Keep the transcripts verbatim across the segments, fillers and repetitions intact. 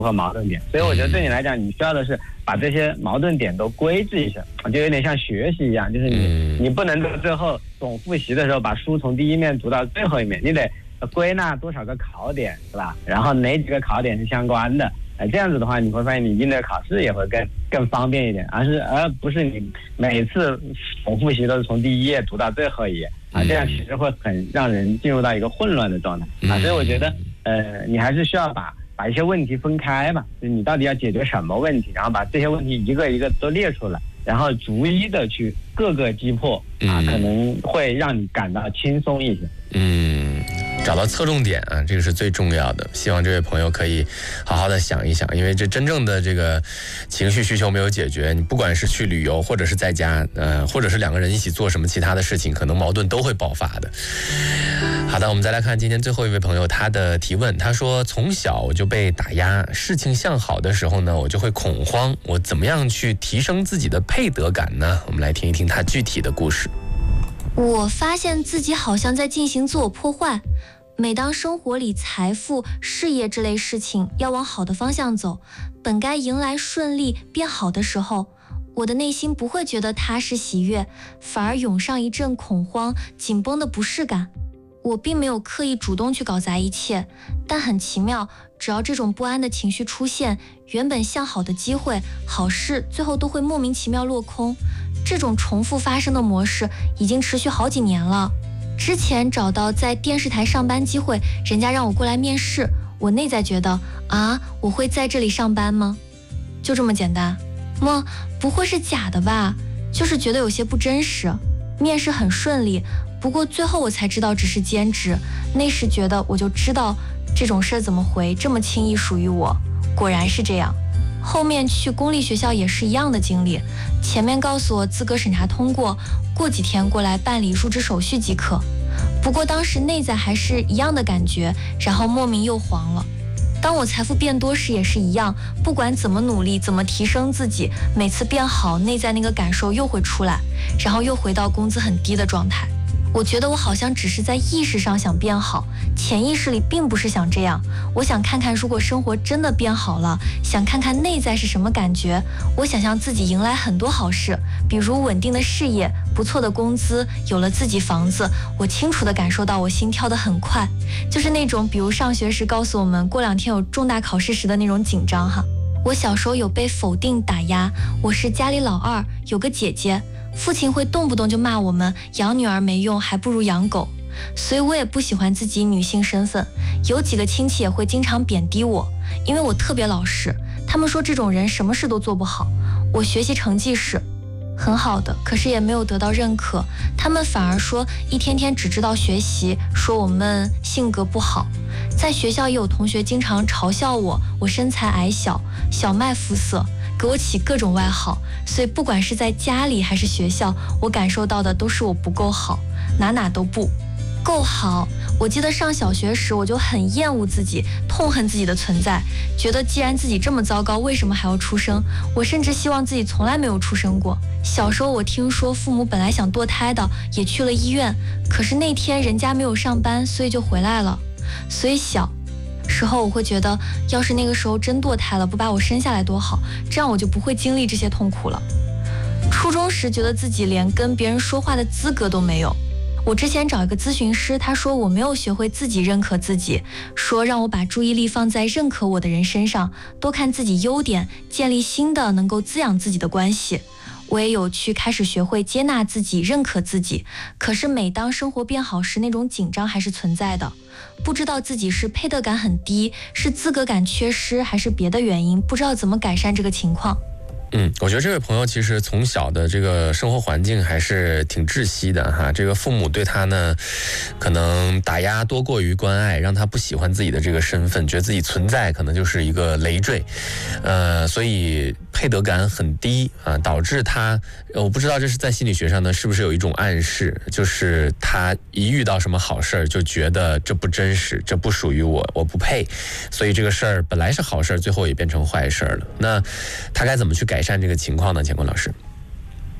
合矛盾点。所以我觉得对你来讲，你需要的是把这些矛盾点都归置一下，就有点像学习一样，就是你你不能到最后总复习的时候把书从第一面读到最后一面，你得归纳多少个考点，是吧？然后哪几个考点是相关的，呃，这样子的话，你会发现你应对考试也会更更方便一点，而是而不是你每次总复习都是从第一页读到最后一页啊，这样其实会很让人进入到一个混乱的状态啊。所以我觉得，呃，你还是需要把把一些问题分开吧，就是你到底要解决什么问题，然后把这些问题一个一个都列出来，然后逐一的去各个击破啊，可能会让你感到轻松一些。 嗯。找到侧重点啊，这个是最重要的。希望这位朋友可以好好的想一想，因为这真正的这个情绪需求没有解决，你不管是去旅游，或者是在家，呃，或者是两个人一起做什么其他的事情，可能矛盾都会爆发的。好的，我们再来看今天最后一位朋友他的提问，他说从小我就被打压，事情向好的时候呢，我就会恐慌，我怎么样去提升自己的配得感呢？我们来听一听他具体的故事。 我发现自己好像在进行自我破坏。每当生活里财富、事业之类事情要往好的方向走，本该迎来顺利变好的时候，我的内心不会觉得踏实喜悦，反而涌上一阵恐慌、紧绷的不适感。我并没有刻意主动去搞砸一切，但很奇妙，只要这种不安的情绪出现，原本向好的机会、好事最后都会莫名其妙落空。这种重复发生的模式已经持续好几年了。之前找到在电视台上班机会，人家让我过来面试，我内在觉得啊，我会在这里上班吗？就这么简单。么不会是假的吧？就是觉得有些不真实。面试很顺利，不过最后我才知道只是兼职。那时觉得我就知道这种事怎么回，这么轻易属于我。果然是这样。后面去公立学校也是一样的经历，前面告诉我资格审查通过，过几天过来办理入职手续即可。不过当时内在还是一样的感觉，然后莫名又黄了。当我财富变多时也是一样，不管怎么努力，怎么提升自己，每次变好，内在那个感受又会出来，然后又回到工资很低的状态。我觉得我好像只是在意识上想变好，潜意识里并不是想这样。我想看看如果生活真的变好了，想看看内在是什么感觉。我想象自己迎来很多好事，比如稳定的事业、不错的工资，有了自己房子。我清楚地感受到我心跳得很快，就是那种比如上学时告诉我们过两天有重大考试时的那种紧张哈。我小时候有被否定打压，我是家里老二，有个姐姐，父亲会动不动就骂我们养女儿没用，还不如养狗，所以我也不喜欢自己女性身份。有几个亲戚也会经常贬低我，因为我特别老实，他们说这种人什么事都做不好。我学习成绩是很好的，可是也没有得到认可，他们反而说一天天只知道学习，说我们性格不好。在学校也有同学经常嘲笑我，我身材矮小，小麦肤色，给我起各种外号。所以不管是在家里还是学校，我感受到的都是我不够好，哪哪都不够好。我记得上小学时我就很厌恶自己，痛恨自己的存在，觉得既然自己这么糟糕，为什么还要出生？我甚至希望自己从来没有出生过。小时候我听说父母本来想堕胎的，也去了医院，可是那天人家没有上班，所以就回来了。所以小时候我会觉得，要是那个时候真堕胎了，不把我生下来多好，这样我就不会经历这些痛苦了。初中时觉得自己连跟别人说话的资格都没有。我之前找一个咨询师，他说我没有学会自己认可自己，说让我把注意力放在认可我的人身上，多看自己优点，建立新的能够滋养自己的关系。我也有去开始学会接纳自己，认可自己，可是每当生活变好时，那种紧张还是存在的。不知道自己是配得感很低，是资格感缺失，还是别的原因，不知道怎么改善这个情况。 嗯，我觉得这位朋友其实从小的这个生活环境还是挺窒息的哈。这个父母对他呢，可能打压多过于关爱，让他不喜欢自己的这个身份，觉得自己存在可能就是一个累赘，呃，所以配得感很低啊，导致他，我不知道这是在心理学上呢是不是有一种暗示，就是他一遇到什么好事儿就觉得这不真实，这不属于我，我不配，所以这个事儿本来是好事儿，最后也变成坏事儿了。那他该怎么去改善这个情况呢？乾坤老师？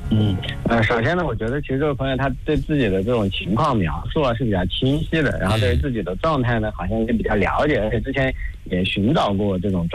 嗯，呃，首先呢，我觉得其实这位朋友他对自己的这种情况描述啊是比较清晰的，然后对于自己的状态呢，好像也比较了解，而且之前也寻找过这种